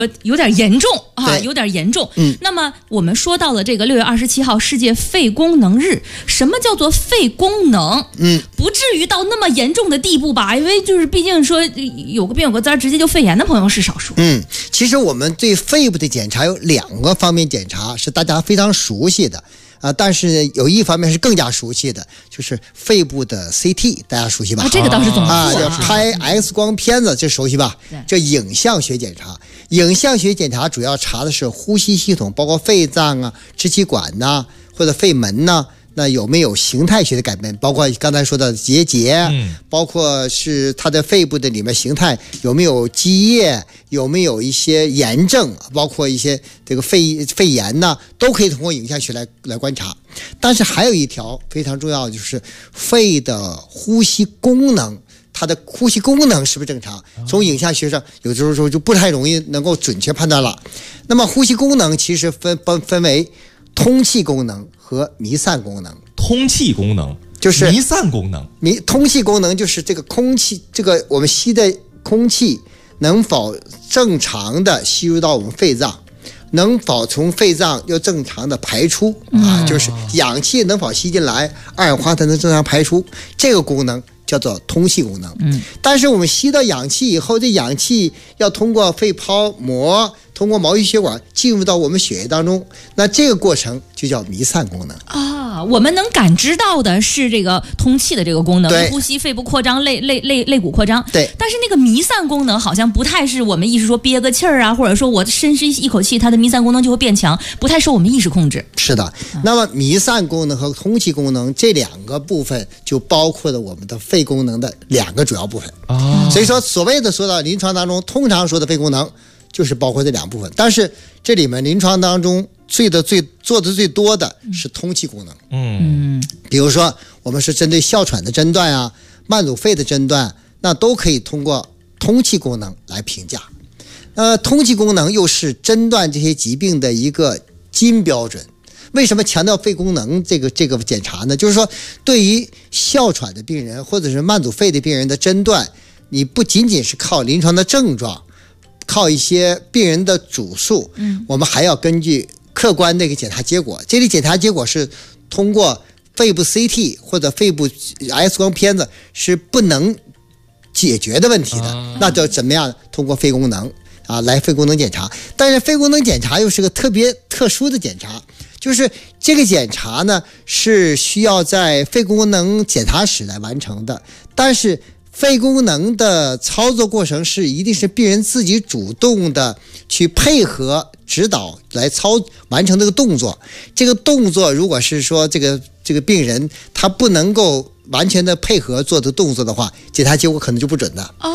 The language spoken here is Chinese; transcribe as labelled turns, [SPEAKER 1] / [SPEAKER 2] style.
[SPEAKER 1] 有点严重啊，有点严重。那么我们说到了这个6月27号世界肺功能日，什么叫做肺功能？不至于到那么严重的地步吧？因为就是毕竟说有个病有个灾直接就肺炎的朋友是少数。
[SPEAKER 2] 其实我们对肺部的检查有2个方面检查是大家非常熟悉的。但是有一方面是更加熟悉的，就是肺部的 CT， 大家熟悉吧？
[SPEAKER 1] 这个倒是总
[SPEAKER 2] 要拍 X 光片子，这熟悉吧？这影像学检查，影像学检查主要查的是呼吸系统，包括肺脏啊、支气管呐，或者肺门呐。那有没有形态学的改变？包括刚才说的结节，包括是它的肺部的里面形态有没有积液，有没有一些炎症，包括一些这个肺炎呢，都可以通过影像学来观察。但是还有一条非常重要的就是肺的呼吸功能，它的呼吸功能是不是正常？从影像学上有的时候就不太容易能够准确判断了。那么呼吸功能其实分为通气功能和弥散功能。
[SPEAKER 3] 通气功能就是弥散功能。
[SPEAKER 2] 通气功能就是这个空气，这个我们吸的空气能否正常的吸入到我们肺脏，能否从肺脏又正常的排出就是氧气能否吸进来，二氧化碳能正常排出，这个功能叫做通气功能。但是我们吸到氧气以后，这氧气要通过肺泡膜，通过毛细血管进入到我们血液当中，那这个过程就叫弥散功能
[SPEAKER 1] 我们能感知到的是这个通气的这个功能，呼吸、肺部扩张、肋骨扩张。
[SPEAKER 2] 对，
[SPEAKER 1] 但是那个弥散功能好像不太是我们意识说憋个气儿啊，或者说我深吸一口气，它的弥散功能就会变强，不太受我们意识控制。
[SPEAKER 2] 是的，那么弥散功能和通气功能这2个部分就包括了我们的肺功能的2个主要部分。所以说说到临床当中通常说的肺功能就是包括这2部分，但是这里面临床当中做的最多的是通气功能。比如说我们是针对哮喘的诊断啊、慢阻肺的诊断，那都可以通过通气功能来评价。通气功能又是诊断这些疾病的一个金标准。为什么强调肺功能这个检查呢？就是说对于哮喘的病人或者是慢阻肺的病人的诊断，你不仅仅是靠临床的症状，靠一些病人的主诉，我们还要根据客观的一个检查结果。这里检查结果是通过肺部 CT 或者肺部 X 光片子是不能解决的问题的，那就怎么样通过肺功能来肺功能检查。但是肺功能检查又是个特殊的检查，就是这个检查呢是需要在肺功能检查室来完成的，但是肺功能的操作过程一定是病人自己主动的去配合指导来完成这个动作。这个动作如果是说这个病人他不能够完全的配合做的动作的话，检查结果可能就不准的。